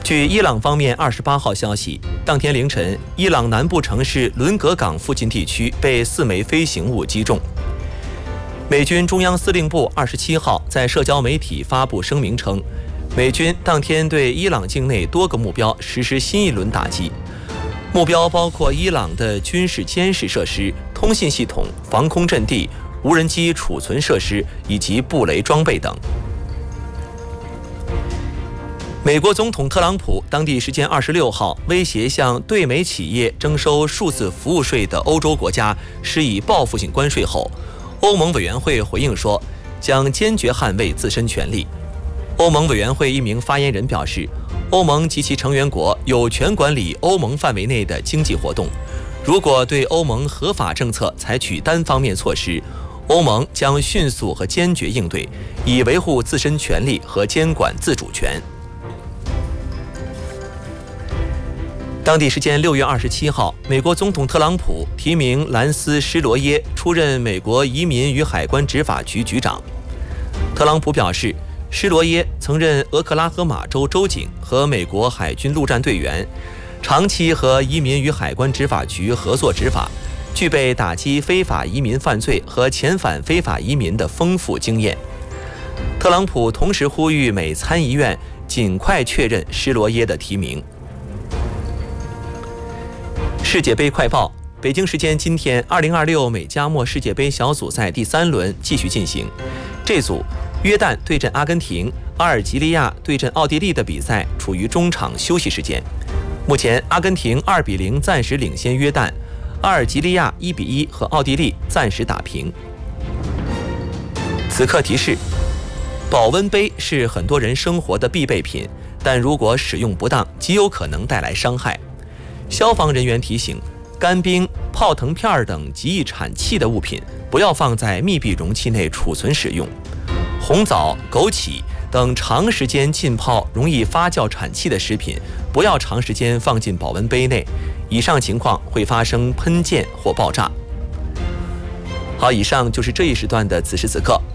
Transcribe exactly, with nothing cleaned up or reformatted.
据伊朗方面二十八号消息，当天凌晨，伊朗南部城市伦格港附近地区被四枚飞行物击中。美军中央司令部二十七号在社交媒体发布声明称，美军当天对伊朗境内多个目标实施新一轮打击，目标包括伊朗的军事监视设施、通信系统、防空阵地、无人机储存设施以及布雷装备等。美国总统特朗普当地时间二十六号威胁向对美企业征收数字服务税的欧洲国家施以报复性关税后，欧盟委员会回应说，将坚决捍卫自身权利。欧盟委员会一名发言人表示，欧盟及其成员国有权管理欧盟范围内的经济活动，如果对欧盟合法政策采取单方面措施，欧盟将迅速和坚决应对，以维护自身权利和监管自主权。当地时间六月二十七号，美国总统特朗普提名兰斯·施罗耶出任美国移民与海关执法局局长。特朗普表示，施罗耶曾任俄克拉荷马州州警和美国海军陆战队员，长期和移民与海关执法局合作执法，具备打击非法移民犯罪和遣返非法移民的丰富经验。特朗普同时呼吁美参议院尽快确认施罗耶的提名。世界杯快报：北京时间今天，二零二六美加墨世界杯小组赛第三轮继续进行。这组约旦对阵阿根廷、阿尔及利亚对阵奥地利的比赛处于中场休息时间。目前，阿根廷二比零暂时领先约旦，阿尔及利亚一比一和奥地利暂时打平。此刻提示：保温杯是很多人生活的必备品，但如果使用不当，极有可能带来伤害。消防人员提醒，干冰、泡腾片等极易产气的物品不要放在密闭容器内储存使用。红枣、枸杞等长时间浸泡容易发酵产气的食品不要长时间放进保温杯内，以上情况会发生喷溅或爆炸。好，以上就是这一时段的此时此刻。